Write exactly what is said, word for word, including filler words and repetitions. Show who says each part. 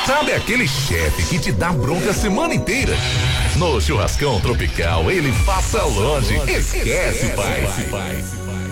Speaker 1: Sabe aquele chefe que te dá bronca a semana inteira? No Churrascão Tropical ele passa longe. Esquece, pai.